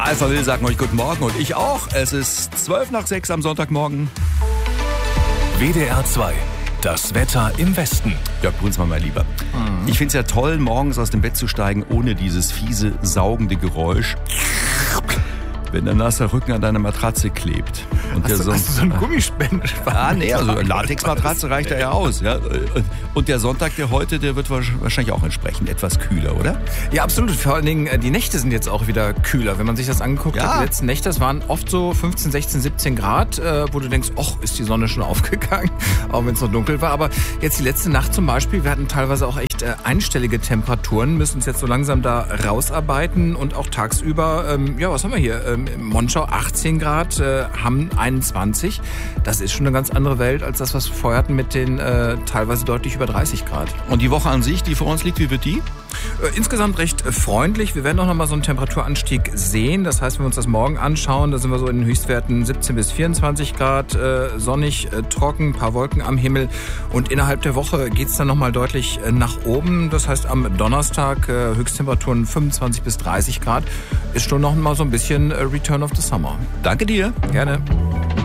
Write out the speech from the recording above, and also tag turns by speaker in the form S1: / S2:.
S1: Alpha Will sagen euch guten Morgen und ich auch. Es ist 5:12 am Sonntagmorgen.
S2: WDR 2. Das Wetter im Westen.
S1: Jörg Brunsmann, mein Lieber. Ich finde es ja toll, morgens aus dem Bett zu steigen, ohne dieses fiese, saugende Geräusch, wenn der nasse Rücken an deiner Matratze klebt. Und
S2: Hast du so einen Gummispender?
S1: Nee, also eine Latexmatratze reicht ja aus. Ja. Und der Sonntag, der heute, der wird wahrscheinlich auch entsprechend etwas kühler, oder?
S2: Ja, absolut. Vor allen Dingen, die Nächte sind jetzt auch wieder kühler. Wenn man sich das angeguckt hat, die letzten Nächte, das waren oft so 15, 16, 17 Grad, wo du denkst, ist die Sonne schon aufgegangen, auch wenn es noch dunkel war. Aber jetzt die letzte Nacht zum Beispiel, wir hatten teilweise auch echt einstellige Temperaturen, müssen uns jetzt so langsam da rausarbeiten und auch tagsüber, was haben wir hier? Monschau 18 Grad, Hamm 21. Das ist schon eine ganz andere Welt als das, was wir vorher hatten mit den teilweise deutlich über 30 Grad.
S1: Und die Woche an sich, die vor uns liegt, wie wird die?
S2: Insgesamt recht freundlich. Wir werden auch noch mal so einen Temperaturanstieg sehen. Das heißt, wenn wir uns das morgen anschauen, da sind wir so in den Höchstwerten 17 bis 24 Grad, sonnig, trocken, ein paar Wolken am Himmel. Und innerhalb der Woche geht's dann noch mal deutlich nach oben. Das heißt, am Donnerstag Höchsttemperaturen 25 bis 30 Grad. Ist schon noch mal so ein bisschen Return of the Summer.
S1: Danke dir.
S2: Gerne.